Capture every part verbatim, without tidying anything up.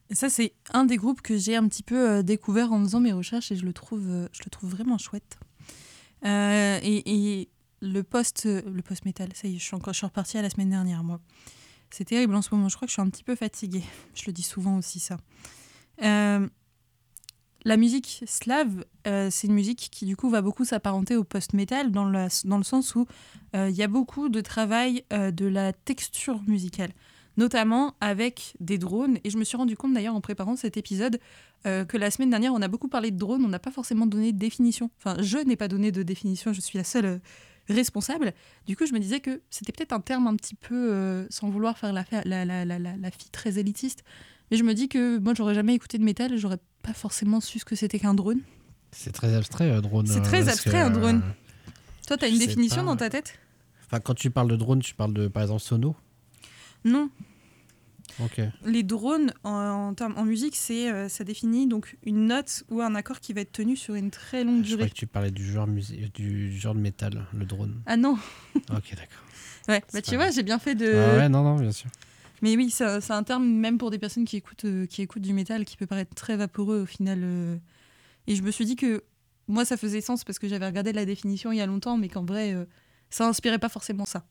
Et ça, c'est un des groupes que j'ai un petit peu euh, découvert en faisant mes recherches et je le trouve, euh, je le trouve vraiment chouette. Euh, et, et le post, le post-metal, ça y est, je suis, encore, je suis repartie à la semaine dernière, moi. C'est terrible en ce moment, je crois que je suis un petit peu fatiguée. Je le dis souvent aussi, ça. Euh, la musique slave, euh, c'est une musique qui, du coup, va beaucoup s'apparenter au post-metal dans, la, dans le sens où il euh, y a beaucoup de travail euh, de la texture musicale, notamment avec des drones. Et je me suis rendu compte, d'ailleurs, en préparant cet épisode, euh, que la semaine dernière, on a beaucoup parlé de drones, on n'a pas forcément donné de définition. Enfin, je n'ai pas donné de définition, je suis la seule euh, responsable. Du coup, je me disais que c'était peut-être un terme un petit peu, euh, sans vouloir faire la, la, la, la, la, la fille très élitiste, mais je me dis que moi, j'aurais jamais écouté de métal, j'aurais pas forcément su ce que c'était qu'un drone. C'est très abstrait, un drone. C'est très abstrait, que, un drone. Euh, Toi, t'as une définition pas. dans ta tête ? Enfin, quand tu parles de drone, tu parles de, par exemple, sono ? Non. Ok. Les drones, en, en, termes, en musique, c'est, euh, ça définit donc une note ou un accord qui va être tenu sur une très longue Je durée. Je croyais que tu parlais du genre, musi- du genre de métal, le drone. Ah non. Ok, d'accord. Ouais, bah tu vois, j'ai bien fait de... Ah ouais, non, non, bien sûr. Mais oui, c'est, c'est un terme même pour des personnes qui écoutent, euh, qui écoutent du métal qui peut paraître très vaporeux au final. Euh... Et je me suis dit que moi, ça faisait sens parce que j'avais regardé la définition il y a longtemps, mais qu'en vrai, euh, ça inspirait pas forcément ça.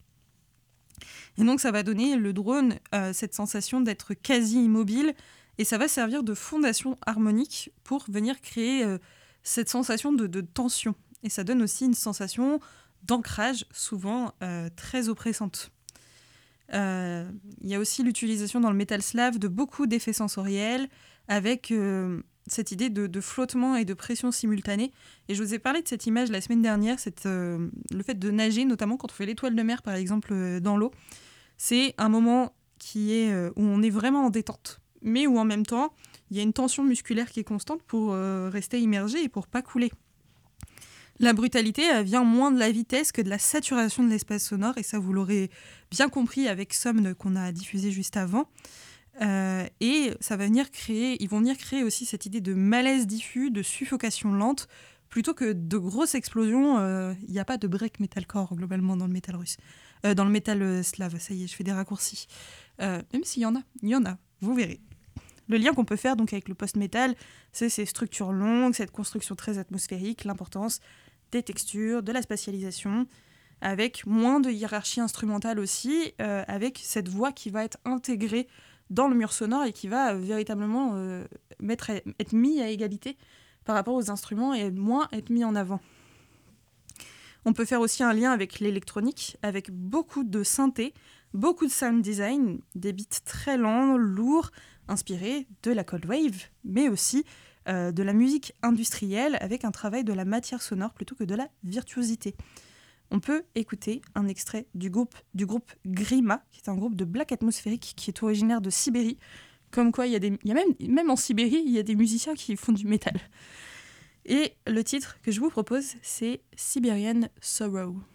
Et donc, ça va donner le drone euh, cette sensation d'être quasi immobile et ça va servir de fondation harmonique pour venir créer euh, cette sensation de, de tension. Et ça donne aussi une sensation d'ancrage, souvent euh, très oppressante. Il euh, y a aussi l'utilisation dans le métal slave de beaucoup d'effets sensoriels avec euh, cette idée de, de flottement et de pression simultanée. Et je vous ai parlé de cette image la semaine dernière, cette, euh, le fait de nager, notamment quand on fait l'étoile de mer, par exemple, euh, dans l'eau. C'est un moment qui est, euh, où on est vraiment en détente, mais où en même temps, il y a une tension musculaire qui est constante pour euh, rester immergé et pour ne pas couler. La brutalité, elle vient moins de la vitesse que de la saturation de l'espace sonore, et ça, vous l'aurez bien compris avec Somne qu'on a diffusé juste avant. Euh, et ça va venir créer, ils vont venir créer aussi cette idée de malaise diffus, de suffocation lente, plutôt que de grosses explosions. Il euh, n'y a pas de break metalcore globalement dans le métal russe, euh, dans le métal euh, slave. Ça y est, je fais des raccourcis. Euh, même s'il y en a, il y en a, vous verrez. Le lien qu'on peut faire donc avec le post-metal, c'est ces structures longues, cette construction très atmosphérique, l'importance des textures, de la spatialisation, avec moins de hiérarchie instrumentale aussi, euh, avec cette voix qui va être intégrée dans le mur sonore et qui va euh, véritablement euh, mettre, être mis à égalité par rapport aux instruments et moins être mis en avant. On peut faire aussi un lien avec l'électronique, avec beaucoup de synthé, beaucoup de sound design, des beats très lents, lourds, inspirés de la cold wave, mais aussi euh, de la musique industrielle avec un travail de la matière sonore plutôt que de la virtuosité. On peut écouter un extrait du groupe, du groupe Grima, qui est un groupe de black atmosphérique qui est originaire de Sibérie. Comme quoi, il y a des, il y a même, même en Sibérie, il y a des musiciens qui font du métal. Et le titre que je vous propose, c'est Siberian Sorrow.